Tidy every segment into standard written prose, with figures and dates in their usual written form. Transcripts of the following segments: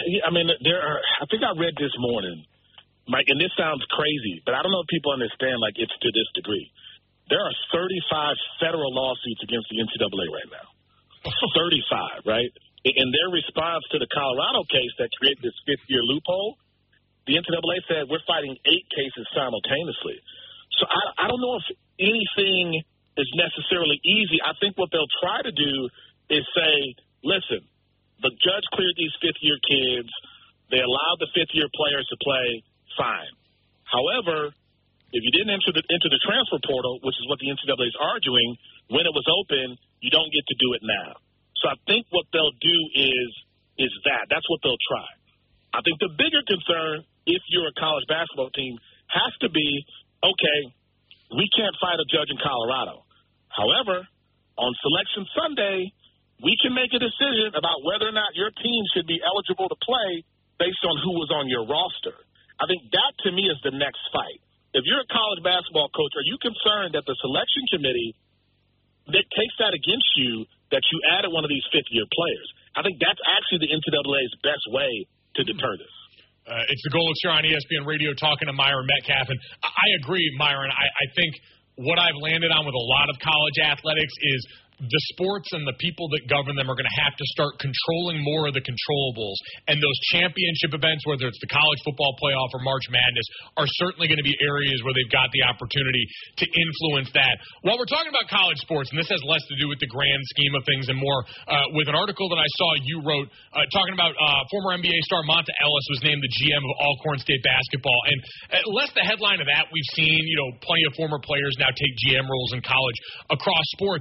I mean, I think I read this morning, Mike, and this sounds crazy, but I don't know if people understand, like, it's to this degree. There are 35 federal lawsuits against the NCAA right now. 35, right? In their response to the Colorado case that created this fifth-year loophole, the NCAA said we're fighting 8 cases simultaneously. So I don't know if anything is necessarily easy. I think what they'll try to do is say, listen, the judge cleared these fifth-year kids. They allowed the fifth-year players to play. Fine. However, if you didn't enter the transfer portal, which is what the NCAA is arguing, when it was open, you don't get to do it now. So I think what they'll do is that. That's what they'll try. I think the bigger concern, if you're a college basketball team, has to be, okay, we can't fight a judge in Colorado. However, on Selection Sunday, we can make a decision about whether or not your team should be eligible to play based on who was on your roster. I think that, to me, is the next fight. If you're a college basketball coach, are you concerned that the selection committee that takes that against you, that you added one of these fifth-year players? I think that's actually the NCAA's best way to deter this. It's the Golden Show on ESPN Radio talking to Myron Metcalf. And I agree, Myron. I think what I've landed on with a lot of college athletics is the sports and the people that govern them are going to have to start controlling more of the controllables. And those championship events, whether it's the college football playoff or March Madness, are certainly going to be areas where they've got the opportunity to influence that. While we're talking about college sports, and this has less to do with the grand scheme of things and more with an article that I saw you wrote talking about former NBA star Monta Ellis was named the GM of Alcorn State basketball. And less the headline of that, we've seen, plenty of former players now take GM roles in college across sports.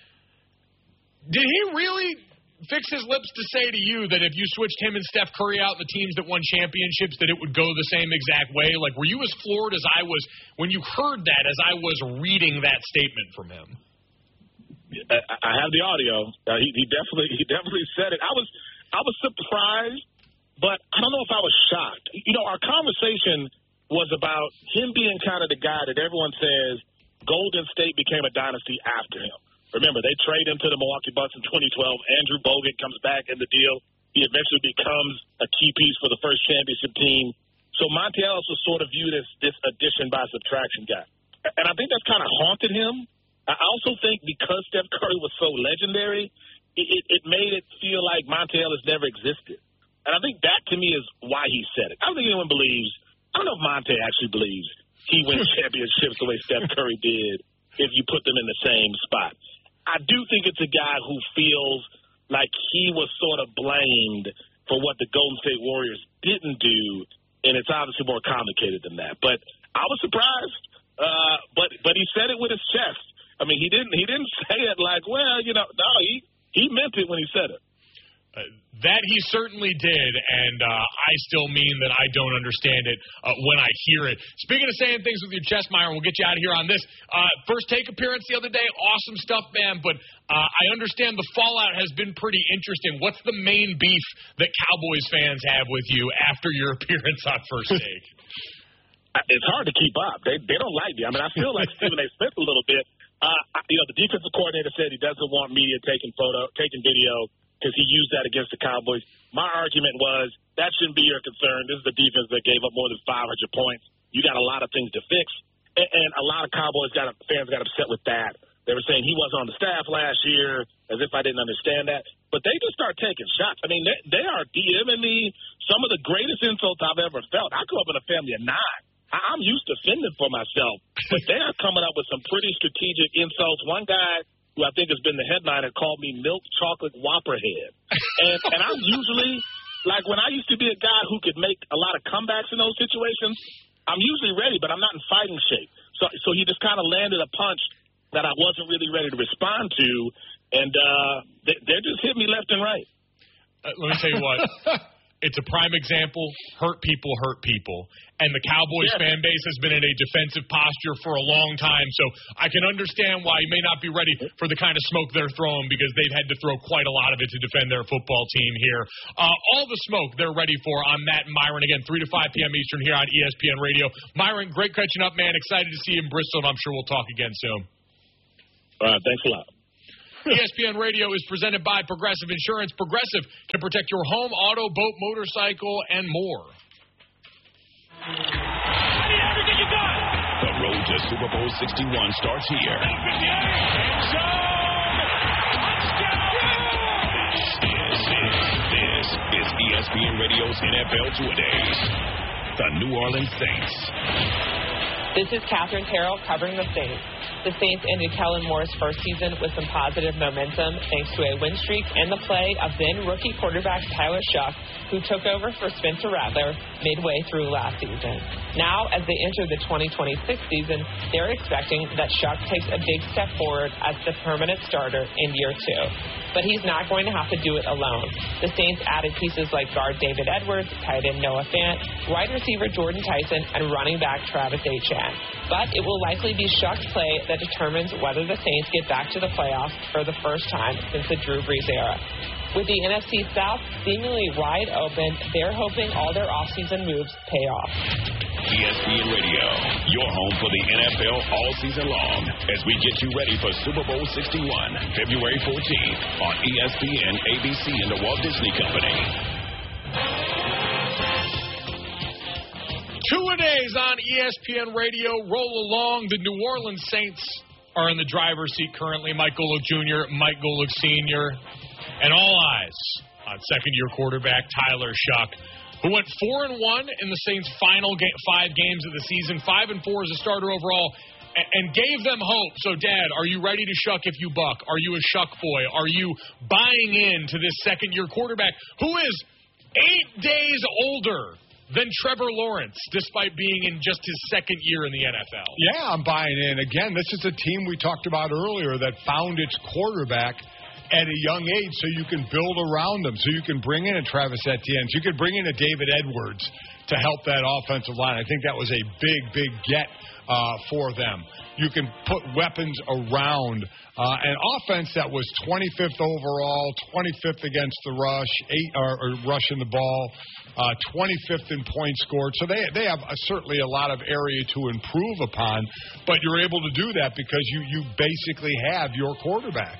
Did he really fix his lips to say to you that if you switched him and Steph Curry out, the teams that won championships, that it would go the same exact way? Like, were you as floored as I was when you heard that, as I was reading that statement from him? I have the audio. He definitely said it. I was surprised, but I don't know if I was shocked. Our conversation was about him being kind of the guy that everyone says Golden State became a dynasty after him. Remember, they trade him to the Milwaukee Bucks in 2012. Andrew Bogut comes back in the deal. He eventually becomes a key piece for the first championship team. So Monta Ellis was sort of viewed as this addition by subtraction guy. And I think that's kind of haunted him. I also think because Steph Curry was so legendary, it made it feel like Monta Ellis never existed. And I think that, to me, is why he said it. I don't think anyone believes – I don't know if Monta actually believes he wins championships the way Steph Curry did if you put them in the same spot. I do think it's a guy who feels like he was sort of blamed for what the Golden State Warriors didn't do, and it's obviously more complicated than that. But I was surprised, but he said it with his chest. I mean, he didn't say it like, well, no, he meant it when he said it. That he certainly did, and I still mean that I don't understand it when I hear it. Speaking of saying things with your chest, Myron, we'll get you out of here on this. First take appearance the other day, awesome stuff, man, but I understand the fallout has been pretty interesting. What's the main beef that Cowboys fans have with you after your appearance on First Take? It's hard to keep up. They don't like me. I mean, I feel like Stephen A. Smith a little bit. The defensive coordinator said he doesn't want media taking video, because he used that against the Cowboys. My argument was that shouldn't be your concern. This is the defense that gave up more than 500 points. You got a lot of things to fix. And a lot of Cowboys fans got upset with that. They were saying he wasn't on the staff last year, as if I didn't understand that. But they just start taking shots. I mean, they are DMing me some of the greatest insults I've ever felt. I grew up in a family of 9. I'm used to fending for myself. But they are coming up with some pretty strategic insults. One guy who I think has been the headliner, called me Milk Chocolate Whopper Head. And I'm usually, like when I used to be a guy who could make a lot of comebacks in those situations, I'm usually ready, but I'm not in fighting shape. So he just kind of landed a punch that I wasn't really ready to respond to, and they're just hitting me left and right. Let me tell you what. It's a prime example. Hurt people hurt people. And the Cowboys fan base has been in a defensive posture for a long time. So I can understand why you may not be ready for the kind of smoke they're throwing, because they've had to throw quite a lot of it to defend their football team here. All the smoke they're ready for on Matt and Myron. Again, 3 to 5 p.m. Eastern here on ESPN Radio. Myron, great catching up, man. Excited to see you in Bristol, and I'm sure we'll talk again soon. All right, thanks a lot. ESPN Radio is presented by Progressive Insurance. Progressive can protect your home, auto, boat, motorcycle, and more. Everything you got. The road to Super Bowl 61 starts here. This is ESPN Radio's NFL Two-A-Days. The New Orleans Saints. This is Catherine Terrell covering the Saints. The Saints ended Kellen Moore's first season with some positive momentum thanks to a win streak and the play of then-rookie quarterback Tyler Shough, who took over for Spencer Rattler midway through last season. Now, as they enter the 2026 season, they're expecting that Shough takes a big step forward as the permanent starter in year 2. But he's not going to have to do it alone. The Saints added pieces like guard David Edwards, tight end Noah Fant, wide receiver Jordan Tyson, and running back Travis Etienne. But it will likely be Shough's play that determines whether the Saints get back to the playoffs for the first time since the Drew Brees era. With the NFC South seemingly wide open, they're hoping all their offseason moves pay off. ESPN Radio, your home for the NFL all season long, as we get you ready for Super Bowl 61, February 14th on ESPN, ABC, and the Walt Disney Company. Two-A-Days on ESPN Radio. Roll along. The New Orleans Saints are in the driver's seat currently. Mike Golic Jr., Mike Golic Sr., and all eyes on second-year quarterback Tyler Shough, who went 4-1 in the Saints' final 5 games of the season, 5-4 as a starter overall, and gave them hope. So, Dad, are you ready to Shough if you buck? Are you a Shough boy? Are you buying into this second-year quarterback who is 8 days older than Trevor Lawrence, despite being in just his second year in the NFL? Yeah, I'm buying in. Again, this is a team we talked about earlier that found its quarterback at a young age, so you can build around them, so you can bring in a Travis Etienne, so you can bring in a David Edwards to help that offensive line. I think that was a big get for them. You can put weapons around an offense that was 25th overall, 25th against the rush, rushing the ball, 25th in points scored. So they have certainly a lot of area to improve upon, but you're able to do that because you basically have your quarterback.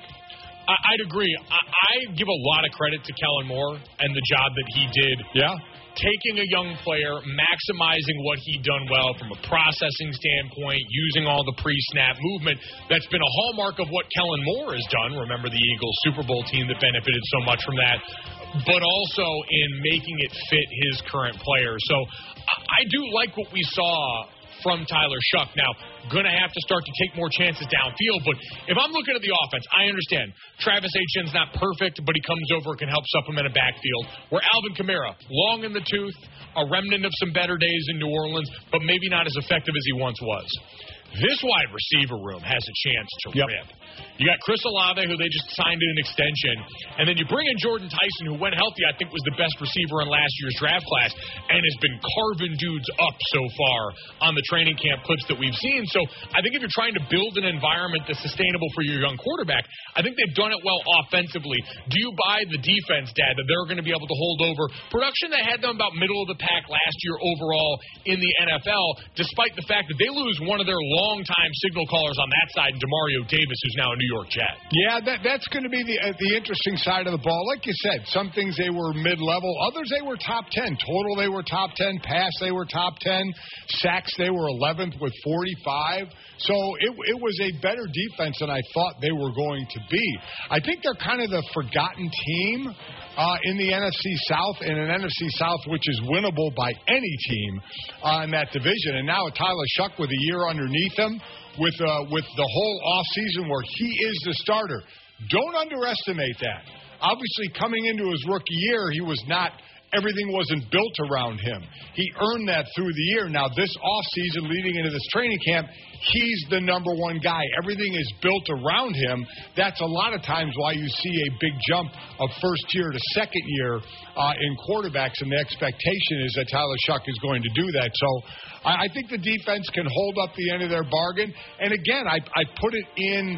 I'd agree. I give a lot of credit to Kellen Moore and the job that he did. Yeah. Taking a young player, maximizing what he'd done well from a processing standpoint, using all the pre-snap movement. That's been a hallmark of what Kellen Moore has done. Remember the Eagles Super Bowl team that benefited so much from that, but also in making it fit his current players. So I do like what we saw from Tyler Shough. Now, going to have to start to take more chances downfield, but if I'm looking at the offense, I understand Travis Etienne's not perfect, but he comes over and can help supplement a backfield. Where Alvin Kamara, long in the tooth, a remnant of some better days in New Orleans, but maybe not as effective as he once was. This wide receiver room has a chance to rip. You got Chris Olave, who they just signed in an extension, and then you bring in Jordan Tyson, who, when healthy, I think was the best receiver in last year's draft class, and has been carving dudes up so far on the training camp clips that we've seen. So I think if you're trying to build an environment that's sustainable for your young quarterback, I think they've done it well offensively. Do you buy the defense, Dad, that they're going to be able to hold over production that had them about middle of the pack last year overall in the NFL, despite the fact that they lose one of their longtime signal callers on that side, Demario Davis, who's now a New York Jet? Yeah, that's going to be the interesting side of the ball. Like you said, some things they were mid-level. Others they were top 10. Total they were top 10. Pass they were top 10. Sacks they were 11th with 45. So it was a better defense than I thought they were going to be. I think they're kind of the forgotten team in the NFC South, in an NFC South which is winnable by any team in that division. And now Tyler Shough with a year underneath him, with the whole offseason where he is the starter. Don't underestimate that. Obviously, coming into his rookie year, everything wasn't built around him. He earned that through the year. Now, this offseason leading into this training camp, he's the number one guy. Everything is built around him. That's a lot of times why you see a big jump of first year to second year in quarterbacks, and the expectation is that Tyler Shough is going to do that. So I think the defense can hold up the end of their bargain. And again, I put it in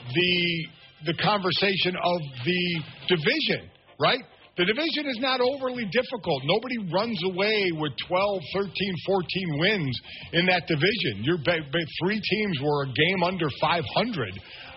the conversation of the division, right? The division is not overly difficult. Nobody runs away with 12, 13, 14 wins in that division. Your 3 teams were a game under 500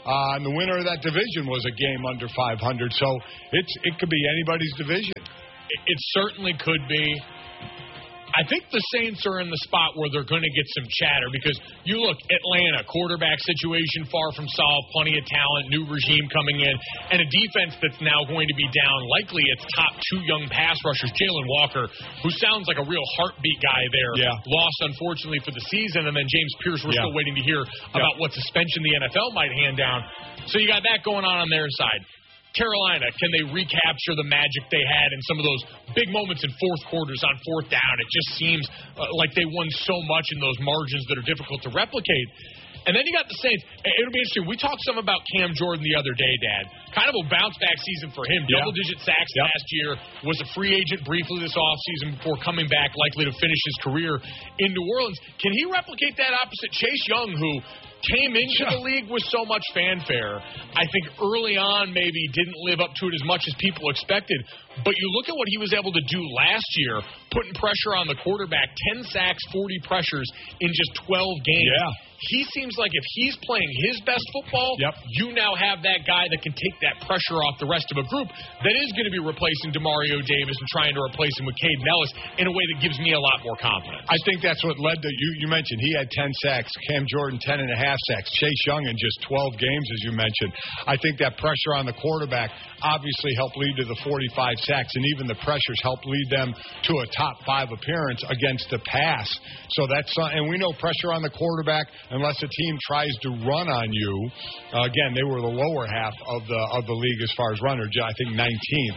And the winner of that division was a game under 500. So it could be anybody's division. It certainly could be. I think the Saints are in the spot where they're going to get some chatter because you look, Atlanta, quarterback situation far from solved, plenty of talent, new regime coming in, and a defense that's now going to be down likely its top 2 young pass rushers, Jalen Walker, who sounds like a real heartbeat guy there, lost unfortunately for the season, and then James Pierce, we're still waiting to hear about what suspension the NFL might hand down. So you got that going on their side. Carolina, can they recapture the magic they had in some of those big moments in fourth quarters on fourth down? It just seems like they won so much in those margins that are difficult to replicate. And then you got the Saints. It'll be interesting. We talked some about Cam Jordan the other day, Dad. Kind of a bounce-back season for him. Double-digit sacks last year. Was a free agent briefly this offseason before coming back, likely to finish his career in New Orleans. Can he replicate that opposite Chase Young, who came into the league with so much fanfare? I think early on maybe didn't live up to it as much as people expected. But you look at what he was able to do last year, putting pressure on the quarterback, 10 sacks, 40 pressures in just 12 games. Yeah. He seems like if he's playing his best football, you now have that guy that can take that pressure off the rest of a group that is going to be replacing Demario Davis and trying to replace him with Caden Ellis in a way that gives me a lot more confidence. I think that's what led to, you mentioned, he had 10 sacks, Cam Jordan 10.5 sacks, Chase Young in just 12 games, as you mentioned. I think that pressure on the quarterback obviously helped lead to the 45 sacks, and even the pressures helped lead them to a top 5 appearance against the pass. So that's, and we know pressure on the quarterback, unless a team tries to run on you. Again, they were the lower half of the league as far as runner, I think 19th.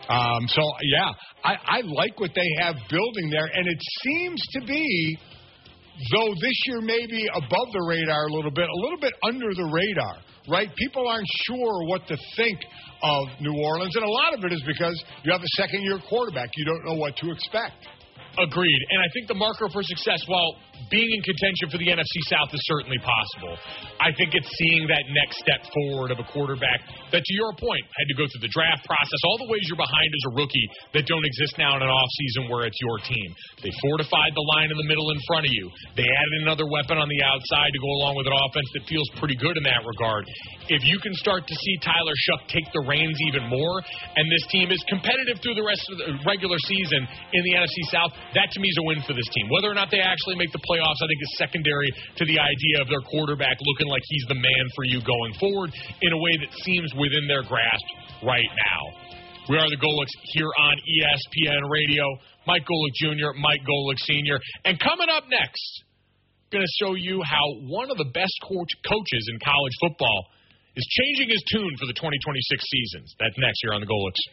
I like what they have building there, and it seems to be, though this year maybe above the radar a little bit under the radar, right? People aren't sure what to think of New Orleans, and a lot of it is because you have a second-year quarterback. You don't know what to expect. Agreed. And I think the marker for success, while being in contention for the NFC South is certainly possible, I think it's seeing that next step forward of a quarterback that, to your point, had to go through the draft process, all the ways you're behind as a rookie that don't exist now in an offseason where it's your team. They fortified the line in the middle in front of you. They added another weapon on the outside to go along with an offense that feels pretty good in that regard. If you can start to see Tyler Shuck take the reins even more, and this team is competitive through the rest of the regular season in the NFC South, that to me is a win for this team. Whether or not they actually make the playoffs, I think is secondary to the idea of their quarterback looking like he's the man for you going forward in a way that seems within their grasp right now. We are the Golics here on ESPN Radio. Mike Golic Jr., Mike Golic Sr. And coming up next, going to show you how one of the best coaches in college football is changing his tune for the 2026 seasons. That's next here on the Golics.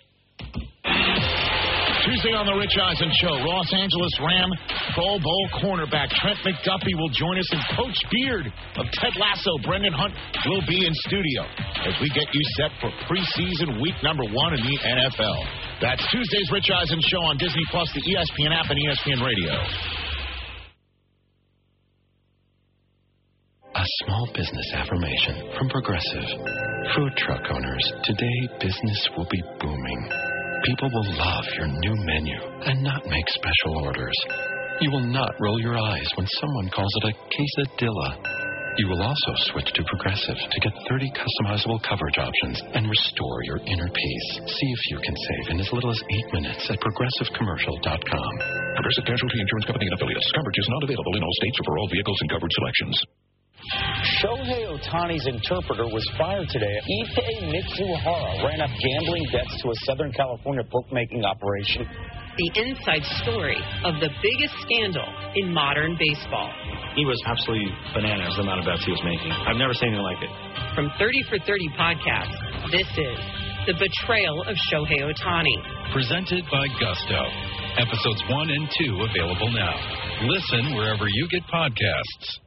Tuesday on the Rich Eisen Show, Los Angeles Ram Pro Bowl cornerback Trent McDuffie will join us, and Coach Beard of Ted Lasso, Brendan Hunt, will be in studio as we get you set for preseason week number 1 in the NFL. That's Tuesday's Rich Eisen Show on Disney+, the ESPN app, and ESPN Radio. A small business affirmation from Progressive. Food truck owners, today business will be booming. People will love your new menu and not make special orders. You will not roll your eyes when someone calls it a quesadilla. You will also switch to Progressive to get 30 customizable coverage options and restore your inner peace. See if you can save in as little as 8 minutes at ProgressiveCommercial.com. Progressive Casualty Insurance Company and Affiliates. Coverage is not available in all states or for all vehicles and coverage selections. Shohei Ohtani's interpreter was fired today. Ike Mitsuhara ran up gambling debts to a Southern California bookmaking operation. The inside story of the biggest scandal in modern baseball. He was absolutely bananas, the amount of bets he was making. I've never seen anything like it. From 30 for 30 podcast, this is The Betrayal of Shohei Ohtani. Presented by Gusto. Episodes 1 and 2 available now. Listen wherever you get podcasts.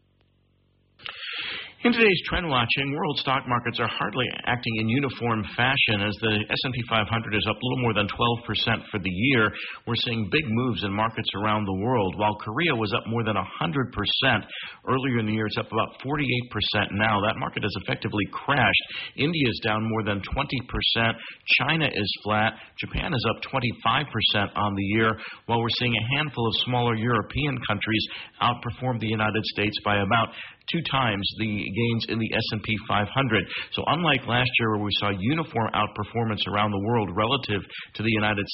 In today's trend watching, world stock markets are hardly acting in uniform fashion as the S&P 500 is up a little more than 12% for the year. We're seeing big moves in markets around the world. While Korea was up more than 100% earlier in the year, it's up about 48% now. That market has effectively crashed. India is down more than 20%. China is flat. Japan is up 25% on the year, while we're seeing a handful of smaller European countries outperform the United States by about 2 times the gains in the S&P 500. So unlike last year where we saw uniform outperformance around the world relative to the United